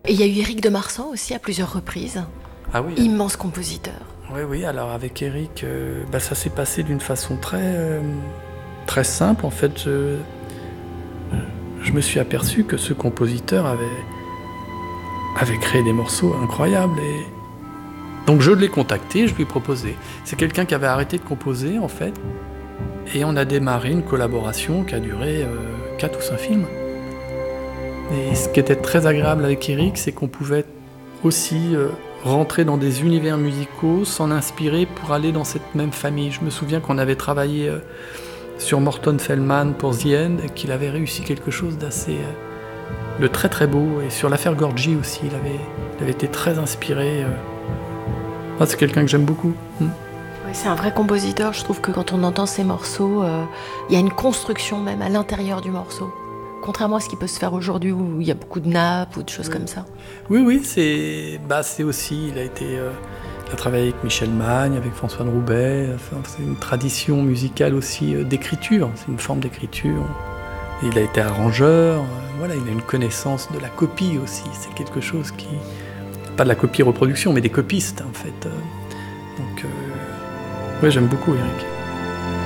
Et il y a eu Éric de Marsan aussi à plusieurs reprises. Ah oui. Immense compositeur. Oui, alors avec Éric, ça s'est passé d'une façon très simple. En fait, je me suis aperçu que ce compositeur avait créé des morceaux incroyables. Et donc je l'ai contacté, je lui ai proposé. C'est quelqu'un qui avait arrêté de composer, en fait. Et on a démarré une collaboration qui a duré 4 ou 5 films. Et ce qui était très agréable avec Éric, c'est qu'on pouvait aussi rentrer dans des univers musicaux, s'en inspirer pour aller dans cette même famille. Je me souviens qu'on avait travaillé sur Morton Feldman pour The End et qu'il avait réussi quelque chose d'assez... de très très beau. Et sur l'affaire Gorgie aussi, il avait été très inspiré. C'est quelqu'un que j'aime beaucoup. Oui, c'est un vrai compositeur. Je trouve que quand on entend ses morceaux, il y a une construction même à l'intérieur du morceau. Contrairement à ce qui peut se faire aujourd'hui où il y a beaucoup de nappes ou de choses comme ça. Oui, c'est aussi, il a travaillé avec Michel Magne, avec François de Roubaix. C'est une tradition musicale aussi d'écriture, c'est une forme d'écriture. Il a été arrangeur, il a une connaissance de la copie aussi. C'est quelque chose qui... Pas de la copie-reproduction, mais des copistes en fait. Donc, j'aime beaucoup Éric.